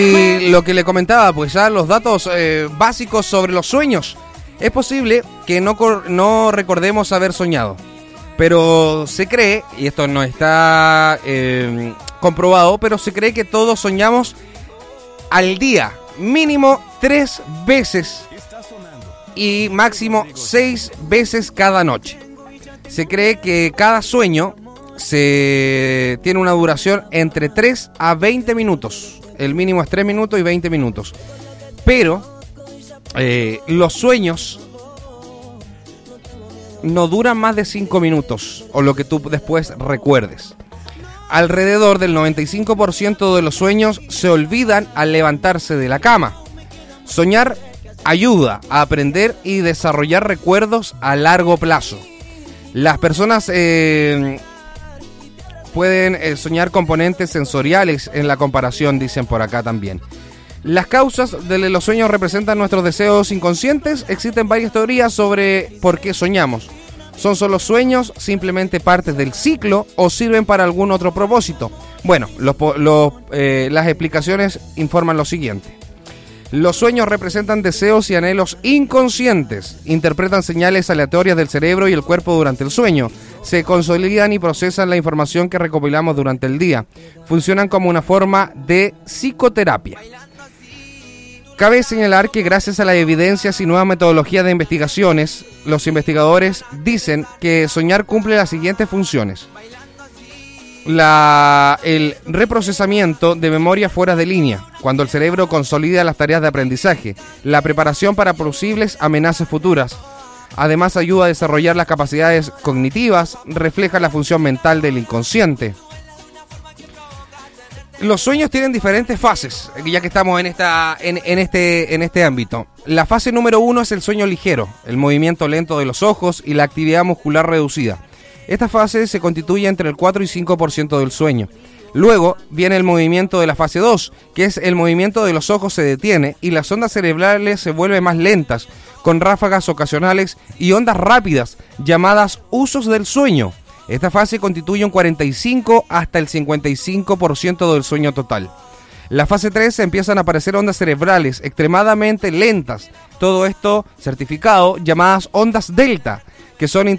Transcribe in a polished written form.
Y lo que le comentaba, pues ya los datos básicos sobre los sueños. Es posible que no recordemos haber soñado, pero se cree, y esto no está comprobado, pero se cree que todos soñamos al día, mínimo 3 veces y máximo 6 veces cada noche. Se cree que cada sueño tiene una duración entre 3 a 20 minutos. El mínimo es 3 minutos y 20 minutos. Pero los sueños no duran más de 5 minutos, o lo que tú después recuerdes. Alrededor del 95% de los sueños se olvidan al levantarse de la cama. Soñar ayuda a aprender y desarrollar recuerdos a largo plazo. Las personas pueden soñar componentes sensoriales en la comparación, dicen por acá también. Las causas de los sueños representan nuestros deseos inconscientes. Existen varias teorías sobre por qué soñamos. ¿Son solo sueños, simplemente partes del ciclo o sirven para algún otro propósito? Bueno, las explicaciones informan lo siguiente. Los sueños representan deseos y anhelos inconscientes. Interpretan señales aleatorias del cerebro y el cuerpo durante el sueño. Se consolidan y procesan la información que recopilamos durante el día. Funcionan como una forma de psicoterapia. Cabe señalar que gracias a las evidencias y nuevas metodologías de investigaciones, los investigadores dicen que soñar cumple las siguientes funciones. El reprocesamiento de memoria fuera de línea, cuando el cerebro consolida las tareas de aprendizaje, la preparación para posibles amenazas futuras. Además ayuda a desarrollar las capacidades cognitivas, refleja la función mental del inconsciente. Los sueños tienen diferentes fases, ya que estamos en este ámbito. La fase número 1 es el sueño ligero, el movimiento lento de los ojos y la actividad muscular reducida. Esta fase se constituye entre el 4 y 5% del sueño. Luego viene el movimiento de la fase 2, que es el movimiento de los ojos se detiene y las ondas cerebrales se vuelven más lentas, con ráfagas ocasionales y ondas rápidas, llamadas usos del sueño. Esta fase constituye un 45 hasta el 55% del sueño total. La fase 3 empiezan a aparecer ondas cerebrales extremadamente lentas, todo esto certificado, llamadas ondas delta, que son